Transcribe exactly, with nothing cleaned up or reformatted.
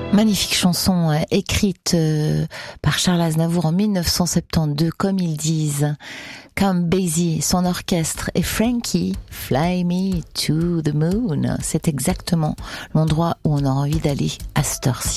Magnifique chanson euh, écrite euh, par Charles Aznavour en dix-neuf cent soixante-douze, comme ils disent. Count Basie, son orchestre, et Frankie, Fly Me to the Moon. C'est exactement l'endroit où on a envie d'aller à cette heure-ci.